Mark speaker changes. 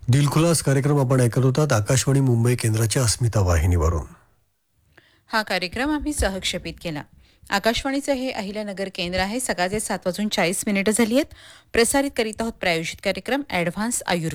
Speaker 1: दिलखुलास कार्यक्रम आपण ऐकत होतात आकाशवाणी मुंबई केंद्राच्या अस्मिता वाहिनीवरून.
Speaker 2: हा कार्यक्रम आम्ही सहक्षेपित केला. आकाशवाणीचं हे अहिल्यानगर केंद्र आहे. सकाळचे 7:40 झाली आहेत. प्रसारित करीत आहोत प्रायोजित कार्यक्रम ॲडव्हान्स आयुर्वेद.